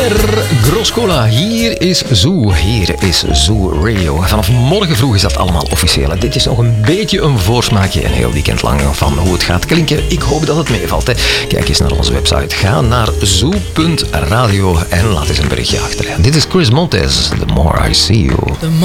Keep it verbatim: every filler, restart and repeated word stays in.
Pierre Groscola, hier is Zoo, hier is Zoo Radio. Vanaf morgen vroeg is dat allemaal officieel. En dit is nog een beetje een voorsmaakje een heel weekend lang van hoe het gaat klinken. Ik hoop dat het meevalt. Hè. Kijk eens naar onze website. Ga naar zoo punt radio en laat eens een berichtje achter. Dit is Chris Montez, The More I See You.